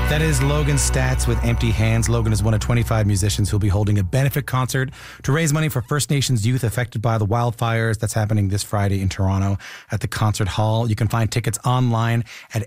That is Logan Stats with Empty Hands. Logan is one of 25 musicians who will be holding a benefit concert to raise money for First Nations youth affected by the wildfires. That's happening this Friday in Toronto at the Concert Hall. You can find tickets online at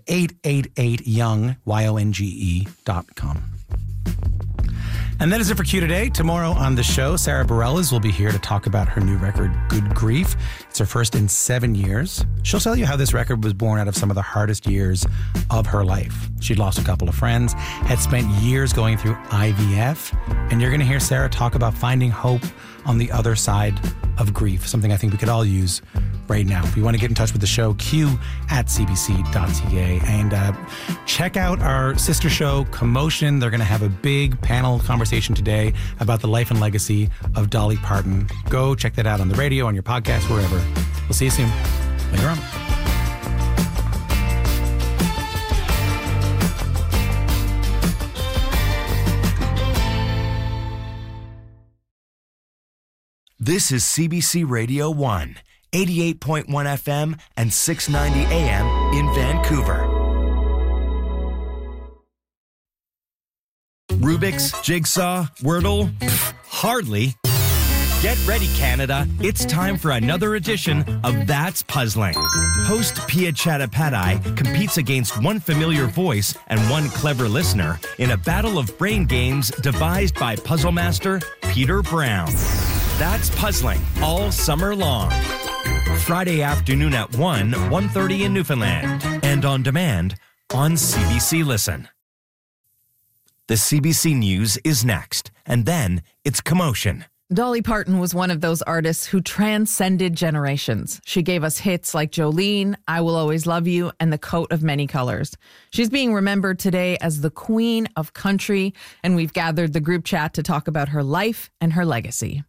888young.com. And that is it for Q Today. Tomorrow on the show, Sarah Bareilles will be here to talk about her new record, Good Grief. It's her first in 7 years. She'll tell you how this record was born out of some of the hardest years of her life. She'd lost a couple of friends, had spent years going through IVF, and you're going to hear Sarah talk about finding hope on the other side of grief, something I think we could all use right now. If you want to get in touch with the show, q@cbc.ca, and check out our sister show, Commotion. They're going to have a big panel conversation today about the life and legacy of Dolly Parton. Go check that out on the radio, on your podcast, wherever. We'll see you soon. Later on. This is CBC Radio 1, 88.1 FM and 690 AM in Vancouver. Rubik's, Jigsaw, Wordle? Pfft, hardly. Get ready, Canada. It's time for another edition of That's Puzzling. Host Pia Chattopadhyay competes against one familiar voice and one clever listener in a battle of brain games devised by puzzle master Peter Brown. That's Puzzling all summer long. Friday afternoon at 1:30 in Newfoundland. And on demand on CBC Listen. The CBC News is next. And then it's Commotion. Dolly Parton was one of those artists who transcended generations. She gave us hits like Jolene, I Will Always Love You, and The Coat of Many Colors. She's being remembered today as the Queen of Country, and we've gathered the group chat to talk about her life and her legacy.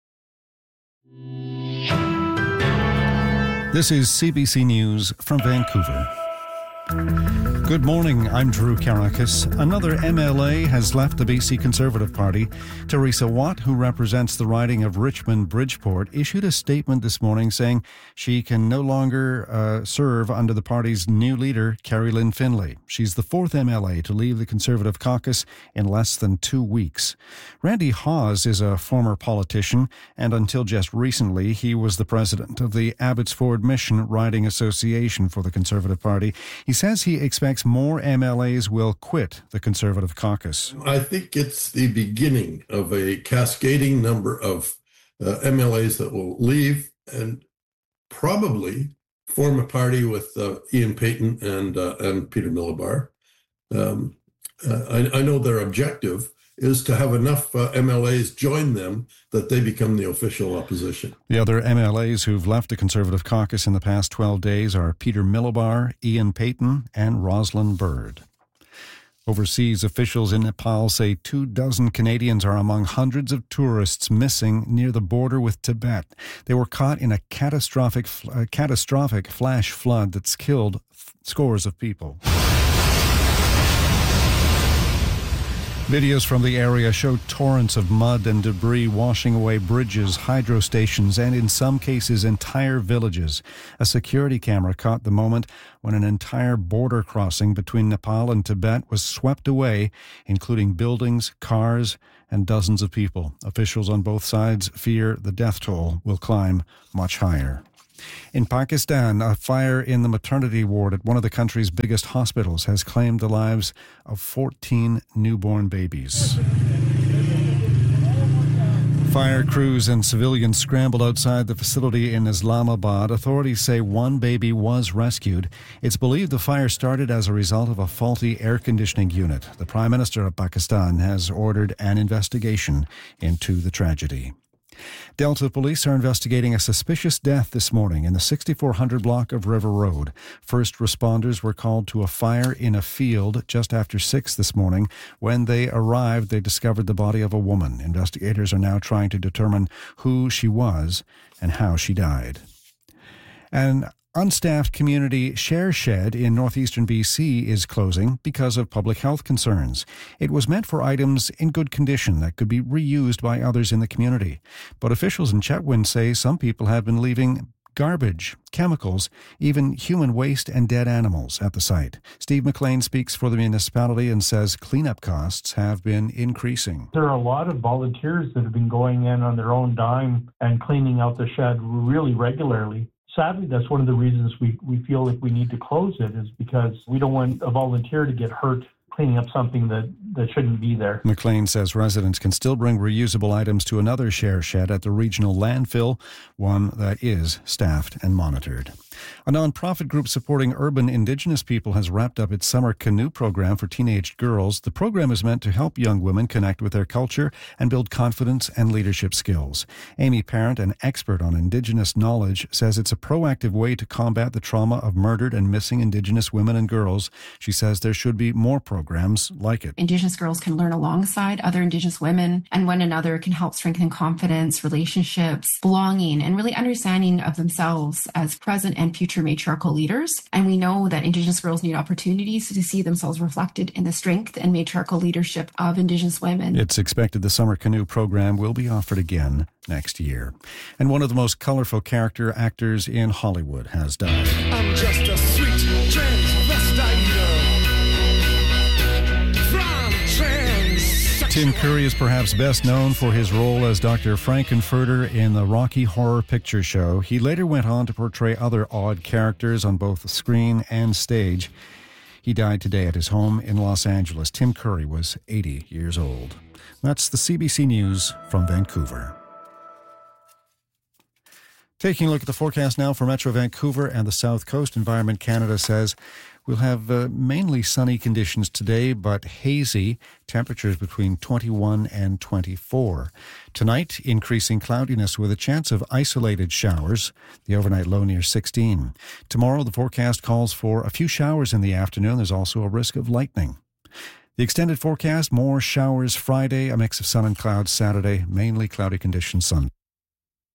This is CBC News from Vancouver. Good morning, I'm Drew Karakis. Another MLA has left the BC Conservative Party. Teresa Watt, who represents the riding of Richmond-Bridgeport, issued a statement this morning saying she can no longer serve under the party's new leader, Carrie Lynn Finlay. She's the fourth MLA to leave the Conservative caucus in less than 2 weeks. Randy Hawes is a former politician, and until just recently, he was the president of the Abbotsford Mission Riding Association for the Conservative Party. He says he expects more MLAs will quit the Conservative caucus. I think it's the beginning of a cascading number of MLAs that will leave and probably form a party with Ian Paton and Peter Millibar. I know their objective is to have enough MLAs join them that they become the official opposition. The other MLAs who've left the Conservative caucus in the past 12 days are Peter Millibar, Ian Paton, and Rosalind Bird. Overseas officials in Nepal say 24 Canadians are among hundreds of tourists missing near the border with Tibet. They were caught in a catastrophic flash flood that's killed scores of people. Videos from the area show torrents of mud and debris washing away bridges, hydro stations, and in some cases entire villages. A security camera caught the moment when an entire border crossing between Nepal and Tibet was swept away, including buildings, cars, and dozens of people. Officials on both sides fear the death toll will climb much higher. In Pakistan, a fire in the maternity ward at one of the country's biggest hospitals has claimed the lives of 14 newborn babies. Fire crews and civilians scrambled outside the facility in Islamabad. Authorities say one baby was rescued. It's believed the fire started as a result of a faulty air conditioning unit. The Prime Minister of Pakistan has ordered an investigation into the tragedy. Delta police are investigating a suspicious death this morning in the 6400 block of River Road. First responders were called to a fire in a field just after 6 this morning. When they arrived, they discovered the body of a woman. Investigators are now trying to determine who she was and how she died. An unstaffed community share shed in northeastern BC is closing because of public health concerns. It was meant for items in good condition that could be reused by others in the community. But officials in Chetwynd say some people have been leaving garbage, chemicals, even human waste and dead animals at the site. Steve McLean speaks for the municipality and says cleanup costs have been increasing. There are a lot of volunteers that have been going in on their own dime and cleaning out the shed really regularly. Sadly, that's one of the reasons we feel like we need to close it, is because we don't want a volunteer to get hurt cleaning up something that shouldn't be there. McLean says residents can still bring reusable items to another share shed at the regional landfill, one that is staffed and monitored. A non-profit group supporting urban Indigenous people has wrapped up its summer canoe program for teenage girls. The program is meant to help young women connect with their culture and build confidence and leadership skills. Amy Parent, an expert on Indigenous knowledge, says it's a proactive way to combat the trauma of murdered and missing Indigenous women and girls. She says there should be more programs like it. Indigenous girls can learn alongside other Indigenous women, and one another can help strengthen confidence, relationships, belonging, and really understanding of themselves as present and future matriarchal leaders. And we know that Indigenous girls need opportunities to see themselves reflected in the strength and matriarchal leadership of Indigenous women. It's expected the summer canoe program will be offered again next year. And one of the most colorful character actors in Hollywood has died. I'm just a sweet transvestite. Tim Curry is perhaps best known for his role as Dr. Frankenfurter in the Rocky Horror Picture Show. He later went on to portray other odd characters on both screen and stage. He died today at his home in Los Angeles. Tim Curry was 80 years old. That's the CBC News from Vancouver. Taking a look at the forecast now for Metro Vancouver and the South Coast, Environment Canada says we'll have mainly sunny conditions today, but hazy, temperatures between 21 and 24. Tonight, increasing cloudiness with a chance of isolated showers, the overnight low near 16. Tomorrow, the forecast calls for a few showers in the afternoon. There's also a risk of lightning. The extended forecast, more showers Friday, a mix of sun and clouds Saturday, mainly cloudy conditions Sunday.